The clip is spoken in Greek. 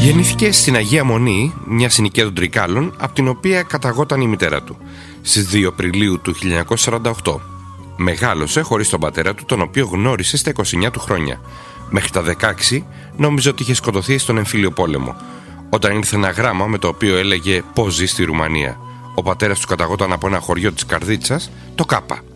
Γεννήθηκε στην Αγία Μονή, μια συνοικία των Τρικάλων, από την οποία καταγόταν η μητέρα του, στις 2 Απριλίου του 1948. Μεγάλωσε χωρίς τον πατέρα του, τον οποίο γνώρισε στα 29 του χρόνια. Μέχρι τα 16 νόμιζε ότι είχε σκοτωθεί στον εμφύλιο πόλεμο, όταν ήρθε ένα γράμμα με το οποίο έλεγε πώς ζει στη Ρουμανία. Ο πατέρας του καταγόταν από ένα χωριό της Καρδίτσας, το Κάπα.